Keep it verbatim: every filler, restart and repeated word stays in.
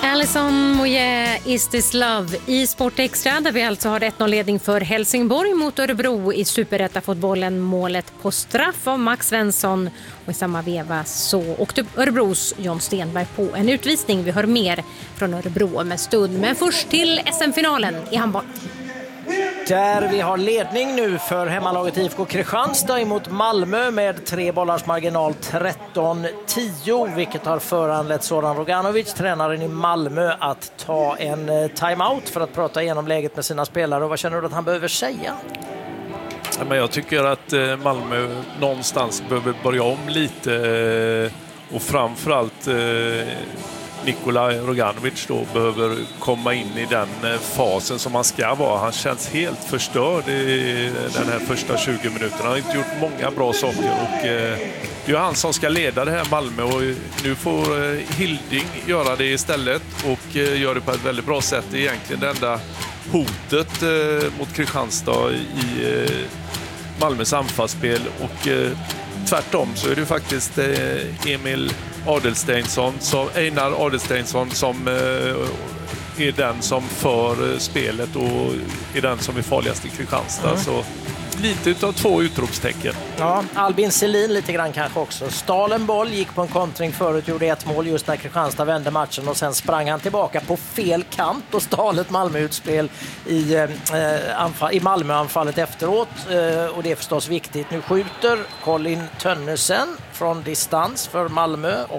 Alisson Moje, Is This Love i Sport Extra, där vi alltså har ett noll-ledning för Helsingborg mot Örebro i Superettan-fotbollen. Målet på straff av Max Svensson, och i samma veva så åkte Örebros John Stenberg på en utvisning. Vi hör mer från Örebro om en stund, men först till S M-finalen i handboll. Där vi har ledning nu för hemmalaget I F K Kristianstad emot Malmö med tre bollars marginal tretton tio, vilket har föranlett Zoran Roganovic, tränaren i Malmö, att ta en timeout för att prata igenom läget med sina spelare. Och vad känner du att han behöver säga? Ja, men jag tycker att Malmö någonstans behöver börja om lite, och framförallt Nikolaj Roganovic då behöver komma in i den fasen som han ska vara. Han känns helt förstörd i den här första tjugo minuterna. Han har inte gjort många bra saker, och eh, det är han som ska leda det här Malmö, och nu får eh, Hilding göra det istället, och eh, gör det på ett väldigt bra sätt. Det är egentligen det enda hotet eh, mot Kristianstad i eh, Malmös anfallsspel, och eh, tvärtom så är det faktiskt eh, Emil Adelsteinsson, som, Einar Adelsteinsson som eh, är den som för spelet och är den som är farligast i Kristianstad. Mm. Så lite utav två utropstecken. Ja, Albin Selin lite grann kanske också. Stal en boll, gick på en kontring förut, gjorde ett mål just när Kristianstad vände matchen, och sen sprang han tillbaka på fel kant och stal ett Malmö-utspel i, eh, anfall, i Malmö-anfallet efteråt. Eh, och det är förstås viktigt. Nu skjuter Colin Tönnesen från distans för Malmö.